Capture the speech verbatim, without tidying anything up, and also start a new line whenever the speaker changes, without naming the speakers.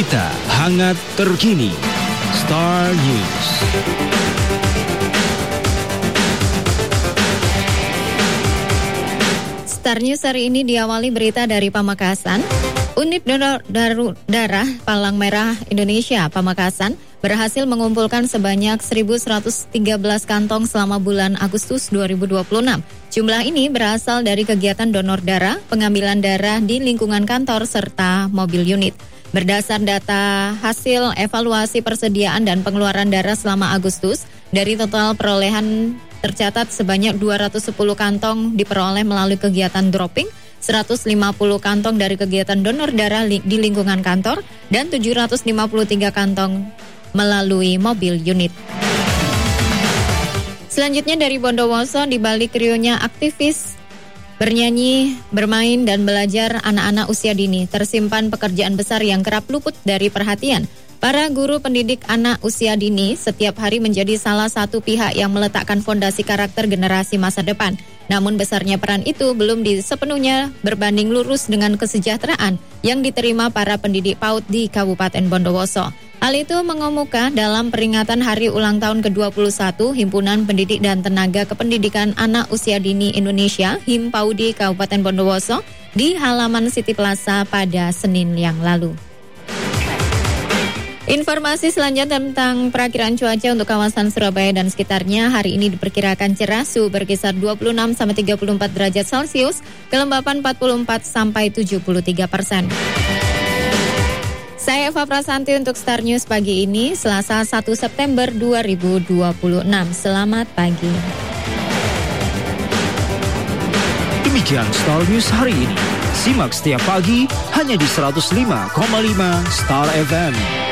Berita hangat terkini. Star News.
Star News hari ini diawali berita dari Pamekasan. Unit donor darah Palang Merah Indonesia Pamekasan berhasil mengumpulkan sebanyak seribu seratus tiga belas kantong selama bulan Agustus dua ribu dua puluh enam. Jumlah ini berasal dari kegiatan donor darah, pengambilan darah di lingkungan kantor, serta mobil unit. Berdasar data hasil evaluasi persediaan dan pengeluaran darah selama Agustus, dari total perolehan tercatat sebanyak dua ratus sepuluh kantong diperoleh melalui kegiatan dropping, seratus lima puluh kantong dari kegiatan donor darah li- di lingkungan kantor, dan tujuh ratus lima puluh tiga kantong melalui mobil unit. Selanjutnya dari Bondowoso, di balik rionya aktivis bernyanyi, bermain, dan belajar anak-anak usia dini, tersimpan pekerjaan besar yang kerap luput dari perhatian. Para guru pendidik anak usia dini setiap hari menjadi salah satu pihak yang meletakkan fondasi karakter generasi masa depan. Namun besarnya peran itu belum sepenuhnya berbanding lurus dengan kesejahteraan yang diterima para pendidik PAUD di Kabupaten Bondowoso. Hal itu mengemuka dalam peringatan Hari Ulang Tahun ke dua puluh satu Himpunan Pendidik dan Tenaga Kependidikan Anak Usia Dini Indonesia Himpaudi Kabupaten Bondowoso di halaman City Plaza pada Senin yang lalu. Informasi selanjutnya tentang perakiraan cuaca untuk kawasan Surabaya dan sekitarnya. Hari ini diperkirakan cerah, suhu berkisar dua puluh enam sampai tiga puluh empat derajat Celcius, kelembapan empat puluh empat sampai tujuh puluh tiga persen. Saya Eva Prasanti untuk Star News pagi ini, Selasa satu September dua ribu dua puluh enam. Selamat pagi.
Demikian Star News hari ini. Simak setiap pagi hanya di seratus lima koma lima Star F M.